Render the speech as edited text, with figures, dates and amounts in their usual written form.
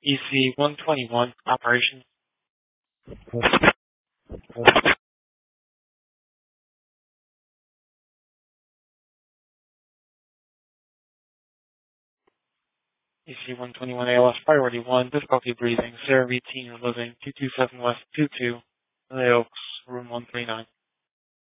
EC-121 operations. EC-121 ALS Priority 1, difficulty breathing, Sarah V. Teen living, 227 West 22, LA Oaks, room 139.